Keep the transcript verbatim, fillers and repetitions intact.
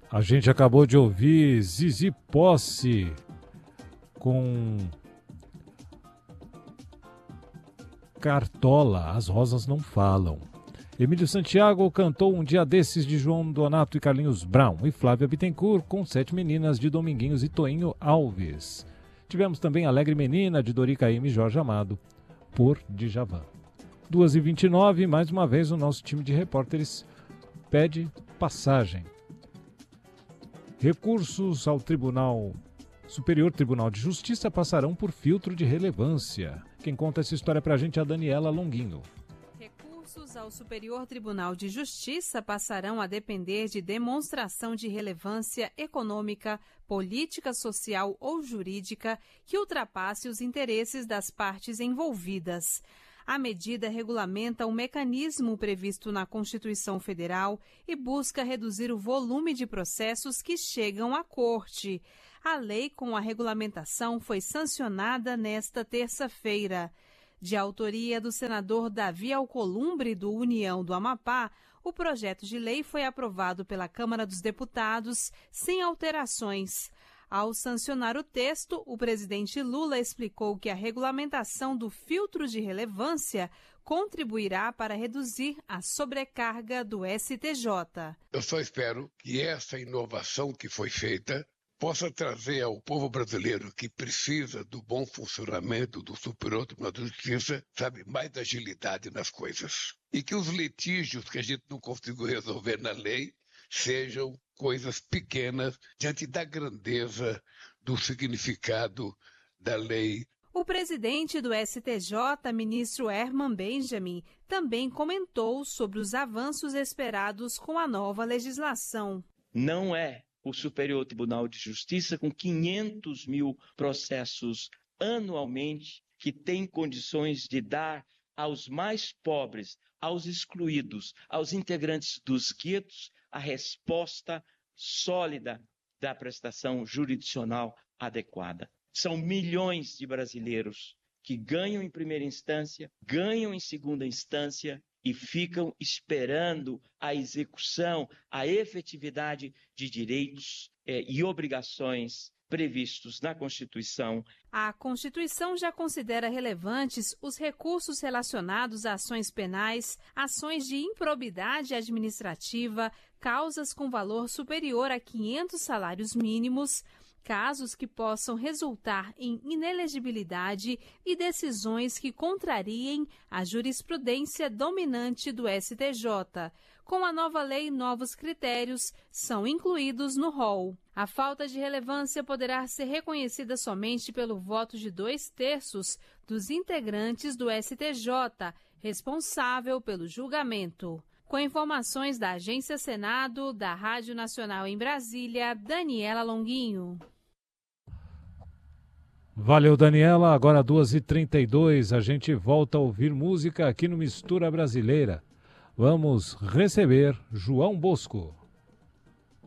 A gente acabou de ouvir Zizi Posse com Cartola, As Rosas Não Falam. Emílio Santiago cantou Um Dia Desses de João Donato e Carlinhos Brown. E Flávia Bittencourt com Sete Meninas de Dominguinhos e Toinho Alves. Tivemos também Alegre Menina de Dori Caymmi e Jorge Amado por Djavan. duas e vinte e nove, mais uma vez o nosso time de repórteres pede passagem. Recursos ao Tribunal Superior Tribunal de Justiça passarão por filtro de relevância. Quem conta essa história pra gente é a Daniela Longuinho. Recursos ao Superior Tribunal de Justiça passarão a depender de demonstração de relevância econômica, política, social ou jurídica que ultrapasse os interesses das partes envolvidas. A medida regulamenta o mecanismo previsto na Constituição Federal e busca reduzir o volume de processos que chegam à Corte. A lei com a regulamentação foi sancionada nesta terça-feira. De autoria do senador Davi Alcolumbre, do União do Amapá, o projeto de lei foi aprovado pela Câmara dos Deputados sem alterações. Ao sancionar o texto, o presidente Lula explicou que a regulamentação do filtro de relevância contribuirá para reduzir a sobrecarga do S T J. Eu só espero que essa inovação que foi feita possa trazer ao povo brasileiro que precisa do bom funcionamento do Superior Tribunal de Justiça, sabe, mais agilidade nas coisas. E que os litígios que a gente não conseguiu resolver na lei sejam coisas pequenas diante da grandeza do significado da lei. O presidente do S T J, ministro Herman Benjamin, também comentou sobre os avanços esperados com a nova legislação. Não é o Superior Tribunal de Justiça com quinhentos mil processos anualmente que tem condições de dar aos mais pobres, aos excluídos, aos integrantes dos guetos, a resposta sólida da prestação jurisdicional adequada. São milhões de brasileiros que ganham em primeira instância, ganham em segunda instância e ficam esperando a execução, a efetividade de direitos eh, e obrigações previstos na Constituição. A Constituição já considera relevantes os recursos relacionados a ações penais, ações de improbidade administrativa, causas com valor superior a quinhentos salários mínimos, casos que possam resultar em inelegibilidade e decisões que contrariem a jurisprudência dominante do S T J. Com a nova lei, novos critérios são incluídos no rol. A falta de relevância poderá ser reconhecida somente pelo voto de dois terços dos integrantes do S T J, responsável pelo julgamento. Com informações da Agência Senado, da Rádio Nacional em Brasília, Daniela Longuinho. Valeu, Daniela. Agora duas e trinta e dois, a gente volta a ouvir música aqui no Mistura Brasileira. Vamos receber João Bosco.